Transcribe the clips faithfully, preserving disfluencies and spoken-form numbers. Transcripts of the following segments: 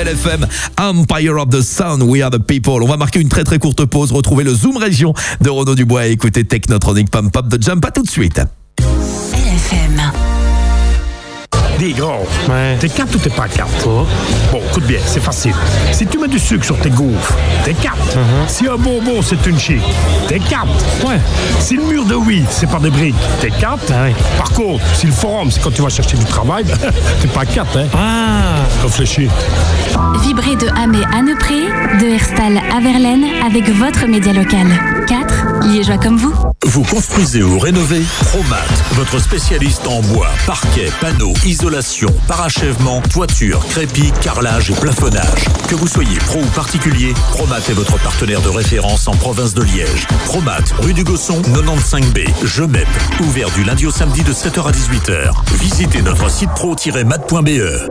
L F M, Empire of the Sound, We Are the People. On va marquer une très très courte pause, retrouver le Zoom Région de Renaud Dubois et écouter Technotronic Pump Pop de Jump. À tout de suite. L F M. Dis gros, Ouais. t'es quatre ou t'es pas quatre? Oh. Bon, écoute bien, c'est facile. Si tu mets du sucre sur tes gaufres, t'es quatre. Uh-huh. Si un bonbon c'est une chic, t'es quatre. Ouais. Si le mur de oui c'est pas des briques, t'es quatre. Ah oui. Par contre, si le forum c'est quand tu vas chercher du travail, t'es pas quatre, hein. Ah. Réfléchis. Vibrez de Hamé à Neupré, de Herstal à Verlaine avec votre média local. quatre Liégeois comme vous. Vous construisez ou rénovez? Promat, votre spécialiste en bois, parquet, panneaux, isolation, parachèvement, toiture, crépi, carrelage et plafonnage. Que vous soyez pro ou particulier, Promat est votre partenaire de référence en province de Liège. Promat, rue du Gosson, quatre-vingt-quinze B, Gemep. Ouvert du lundi au samedi de sept heures à dix-huit heures. Visitez notre site pro tiret mat point b e.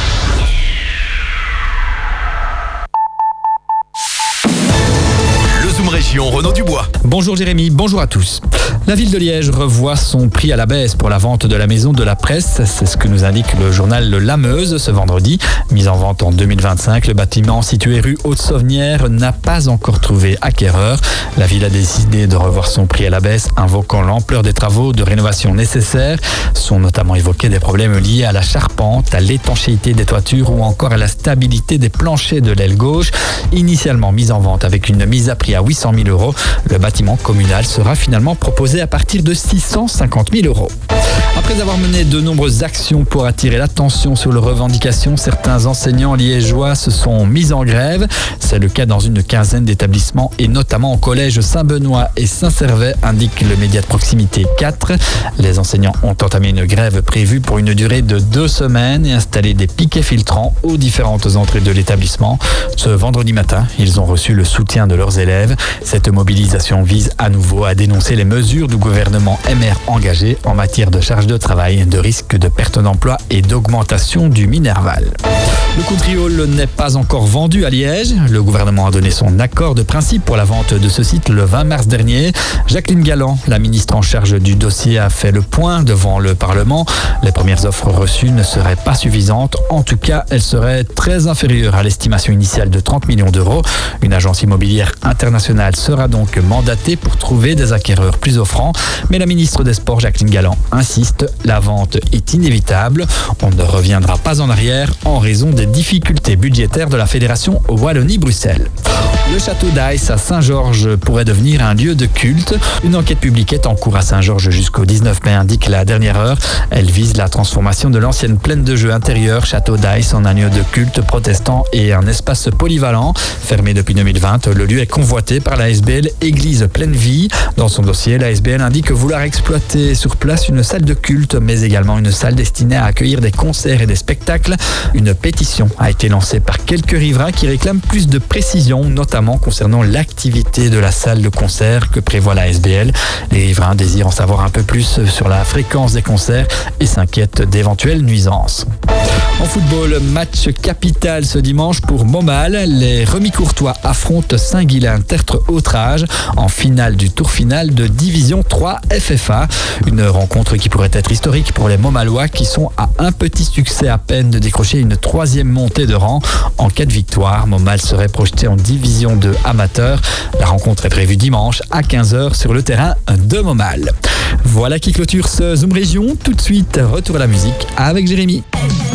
Région, Renaud Dubois. Bonjour Jérémy, bonjour à tous. La ville de Liège revoit son prix à la baisse pour la vente de la maison de la presse. C'est ce que nous indique le journal La Meuse ce vendredi. Mis en vente en deux mille vingt-cinq, le bâtiment situé rue Haute-Sauvenière n'a pas encore trouvé acquéreur. La ville a décidé de revoir son prix à la baisse, invoquant l'ampleur des travaux de rénovation nécessaires. Sont notamment évoqués des problèmes liés à la charpente, à l'étanchéité des toitures ou encore à la stabilité des planchers de l'aile gauche. Initialement mis en vente avec une mise à prix à huit cent mille euros, le bâtiment communal sera finalement proposé à partir de six cent cinquante mille euros. Après avoir mené de nombreuses actions pour attirer l'attention sur leurs revendications, certains enseignants liégeois se sont mis en grève. C'est le cas dans une quinzaine d'établissements et notamment au collège Saint-Benoît et Saint-Servais, indique le média de proximité quatre. Les enseignants ont entamé une grève prévue pour une durée de deux semaines et installé des piquets filtrants aux différentes entrées de l'établissement. Ce vendredi matin, ils ont reçu le soutien de leurs élèves. Cette mobilisation vise à nouveau à dénoncer les mesures du gouvernement M R engagées en matière de charge de travail, de risque de perte d'emploi et d'augmentation du Minerval. Le Country Hall n'est pas encore vendu à Liège. Le gouvernement a donné son accord de principe pour la vente de ce site le vingt mars dernier. Jacqueline Galland, la ministre en charge du dossier, a fait le point devant le Parlement. Les premières offres reçues ne seraient pas suffisantes. En tout cas, elles seraient très inférieures à l'estimation initiale de trente millions d'euros. Une agence immobilière internationale sera donc mandatée pour trouver des acquéreurs plus offrants. Mais la ministre des Sports, Jacqueline Galland, insiste, la vente est inévitable. On ne reviendra pas en arrière en raison des difficultés budgétaires de la Fédération Wallonie-Bruxelles. Le château d'Aïs à Saint-Georges pourrait devenir un lieu de culte. Une enquête publique est en cours à Saint-Georges jusqu'au dix-neuf mai, indique la dernière heure. Elle vise la transformation de l'ancienne plaine de jeux intérieure château d'Aïs en un lieu de culte protestant et un espace polyvalent. Fermé depuis deux mille vingt, le lieu est convoité par la A S B L Église Pleine Vie. Dans son dossier, la A S B L indique vouloir exploiter sur place une salle de culte, mais également une salle destinée à accueillir des concerts et des spectacles. Une pétition a été lancée par quelques riverains qui réclament plus de précision, notamment concernant l'activité de la salle de concert que prévoit la A S B L. Les riverains désirent en savoir un peu plus sur la fréquence des concerts et s'inquiètent d'éventuelles nuisances. En football, match capital ce dimanche pour Montmal. Les Remi-Courtois affrontent Saint-Guilain-Tertre-Autrage en finale du tour final de Division trois F F A. Une rencontre qui pourrait être historique pour les Montmalois qui sont à un petit succès à peine de décrocher une troisième montée de rang. En cas de victoire, Montmal serait projeté en Division deux amateur. La rencontre est prévue dimanche à quinze heures sur le terrain de Montmal. Voilà qui clôture ce Zoom Région. Tout de suite, retour à la musique avec Jérémy.